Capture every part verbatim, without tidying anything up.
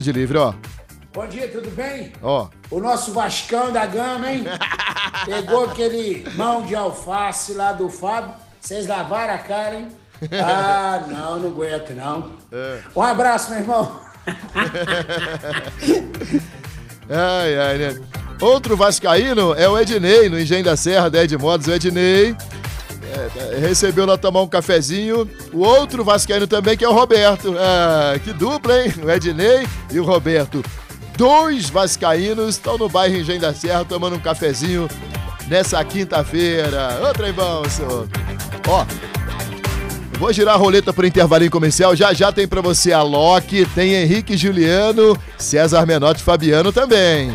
De livre, ó. Bom dia, tudo bem? Ó. O nosso Vascão da Gama, hein? Pegou aquele mão de alface lá do Fábio. Vocês lavaram a cara, hein? Ah, não, não aguento, não. É. Um abraço, meu irmão. Ai, ai, né? Outro vascaíno é o Ednei, no Engenho da Serra, da Edmodos. O Ednei é, recebeu lá tomar um cafezinho. O outro vascaíno também, que é o Roberto. Ah, que dupla, hein? O Ednei e o Roberto. Dois vascaínos estão no bairro Engenho da Serra tomando um cafezinho nessa quinta-feira. Ô, trembão, senhor. Ó, vou girar a roleta pro intervalinho comercial. Já já tem pra você a Loki, tem Henrique Juliano, César Menotti e Fabiano também.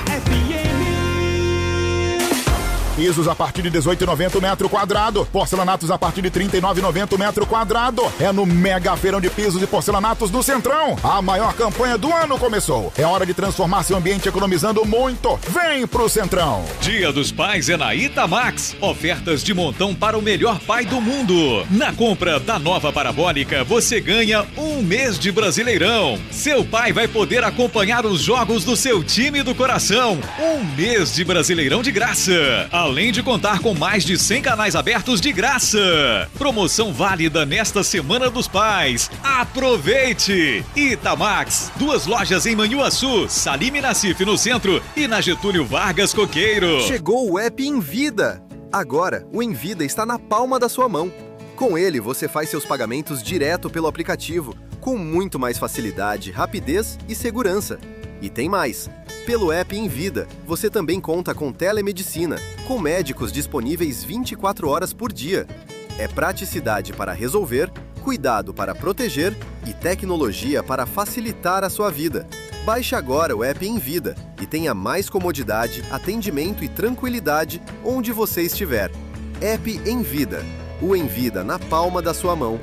Pisos a partir de dezoito reais e noventa centavos o metro quadrado. Porcelanatos a partir de trinta e nove reais e noventa centavos o metro quadrado. É no Mega Feirão de Pisos e Porcelanatos do Centrão. A maior campanha do ano começou. É hora de transformar seu ambiente economizando muito. Vem pro Centrão. Dia dos Pais é na Itamax. Ofertas de montão para o melhor pai do mundo. Na compra da nova parabólica, você ganha um mês de Brasileirão. Seu pai vai poder acompanhar os jogos do seu time do coração. Um mês de Brasileirão de graça. Além de contar com mais de cem canais abertos de graça. Promoção válida nesta Semana dos Pais. Aproveite! Itamax, duas lojas em Manhuaçu, Salim e Nassif no centro e na Getúlio Vargas Coqueiro. Chegou o app Envida. Agora, o Envida está na palma da sua mão. Com ele, você faz seus pagamentos direto pelo aplicativo, com muito mais facilidade, rapidez e segurança. E tem mais. Pelo app Envida, você também conta com telemedicina, com médicos disponíveis vinte e quatro horas por dia. É praticidade para resolver, cuidado para proteger e tecnologia para facilitar a sua vida. Baixe agora o app Envida e tenha mais comodidade, atendimento e tranquilidade onde você estiver. App Envida. O Envida na palma da sua mão.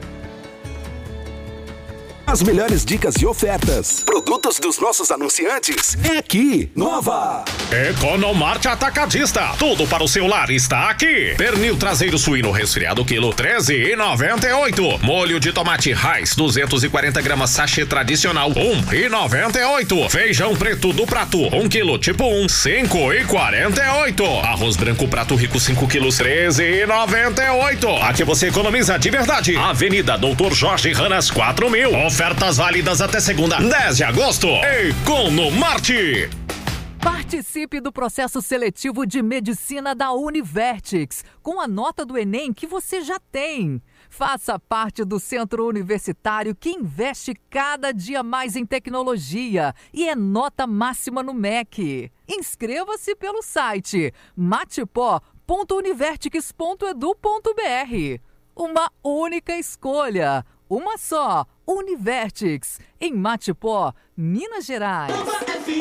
As melhores dicas e ofertas. Produtos dos nossos anunciantes. É aqui. Nova. Economarte Atacadista. Tudo para o seu lar está aqui. Pernil traseiro suíno resfriado quilo treze reais e noventa e oito centavos. Molho de tomate Raiz duzentos e quarenta gramas sachê tradicional um real e noventa e oito centavos. Feijão preto do prato um quilo tipo um cinco reais e quarenta e oito centavos. Arroz branco prato rico cinco quilos treze reais e noventa e oito centavos. Aqui você economiza de verdade. Avenida Doutor Jorge Ranas quatro mil. Ofertas válidas até segunda, dez de agosto. Economarte. Participe do processo seletivo de medicina da Univertix, com a nota do Enem que você já tem. Faça parte do centro universitário que investe cada dia mais em tecnologia e é nota máxima no M E C. Inscreva-se pelo site matipó ponto univertix ponto edu ponto br. Uma única escolha, uma só, Univertix, em Matipó, Minas Gerais.